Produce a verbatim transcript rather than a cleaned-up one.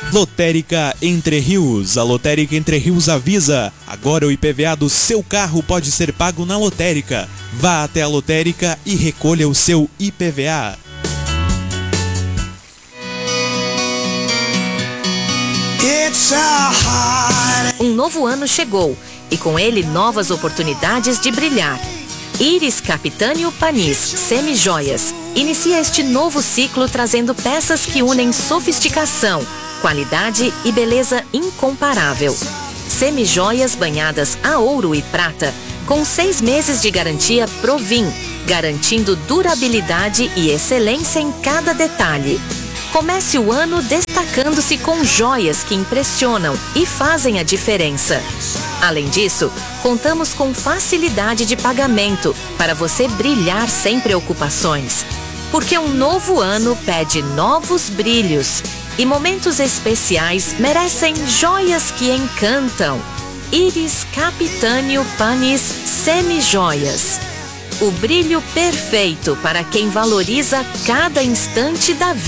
Lotérica Entre Rios. A Lotérica Entre Rios avisa: agora o I P V A do seu carro pode ser pago na lotérica. Vá até a lotérica e recolha o seu I P V A. Um novo ano chegou e com ele novas oportunidades de brilhar. Iris Capitânio Panis Semijoias inicia este novo ciclo trazendo peças que unem sofisticação, qualidade e beleza incomparável. Semijoias banhadas a ouro e prata, com seis meses de garantia Provin, garantindo durabilidade e excelência em cada detalhe. Comece o ano destacando-se com joias que impressionam e fazem a diferença. Além disso, contamos com facilidade de pagamento para você brilhar sem preocupações. Porque um novo ano pede novos brilhos e momentos especiais merecem joias que encantam. Iris Capitânio Panis Semijoias. O brilho perfeito para quem valoriza cada instante da vida.